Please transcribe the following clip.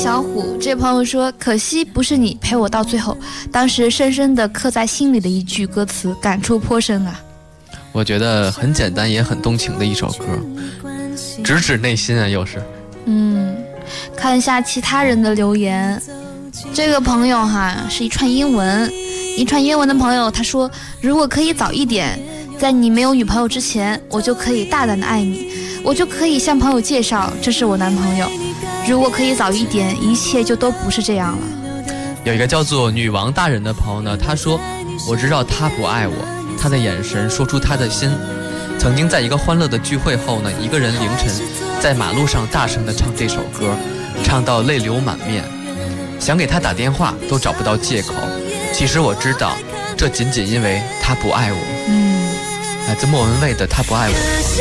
小虎，这朋友说，可惜不是你陪我到最后，当时深深地刻在心里的一句歌词，感触颇深啊。 我觉得很简单也很动情的一首歌，直指内心啊，又是。 看一下其他人的留言，这个朋友是一串英文的朋友，他说，如果可以早一点，在你没有女朋友之前，我就可以大胆的爱你，我就可以向朋友介绍这是我男朋友。如果可以早一点，一切就都不是这样了。 有一个叫做女王大人的朋友呢，他说，我知道他不爱我，他的眼神说出他的心。曾经在一个欢乐的聚会后呢，一个人凌晨在马路上大声地唱这首歌，唱到泪流满面，想给他打电话都找不到借口。其实我知道，这仅仅因为他不爱我。来自莫文蔚的《他不爱我》。